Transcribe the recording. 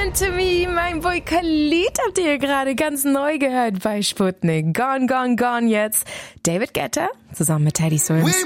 to Me, mein Boy Khalid habt ihr gerade ganz neu gehört bei Sputnik. Gone, gone, gone jetzt. David Guetta zusammen mit Teddy Swims.